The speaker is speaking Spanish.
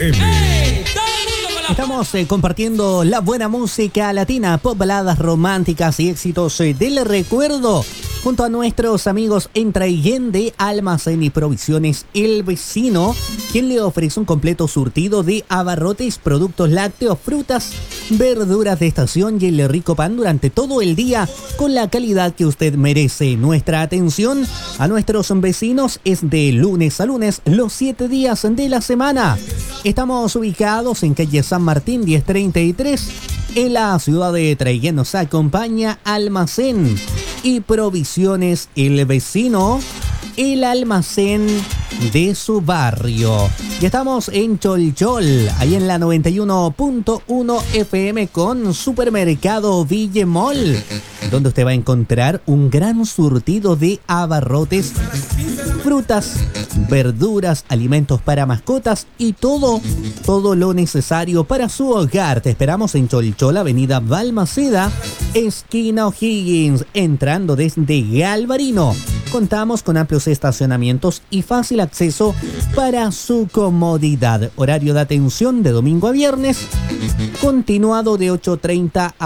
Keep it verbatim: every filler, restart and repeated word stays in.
M. Estamos eh, compartiendo la buena música latina, pop, baladas románticas y éxitos eh, del recuerdo junto a nuestros amigos en Traiguén de Almacén y Provisiones El Vecino, quien le ofrece un completo surtido de abarrotes, productos lácteos, frutas, verduras de estación y el rico pan durante todo el día con la calidad que usted merece. Nuestra atención a nuestros vecinos es de lunes a lunes, los siete días de la semana. Estamos ubicados en calle San Martín diez treinta y tres, en la ciudad de Traiguén. Nos acompaña Almacén y Provisiones El Vecino, el almacén de su barrio. Ya estamos en Cholchol, ahí en la noventa y uno punto uno F M con Supermercado Villemol, donde usted va a encontrar un gran surtido de abarrotes, frutas, verduras, alimentos para mascotas y todo, todo lo necesario para su hogar. Te esperamos en Cholchol, avenida Balmaceda, esquina O'Higgins, entrando desde Galvarino. Contamos con amplios estacionamientos y fácil acceso para su comodidad. Horario de atención de domingo a viernes, continuado de ocho treinta a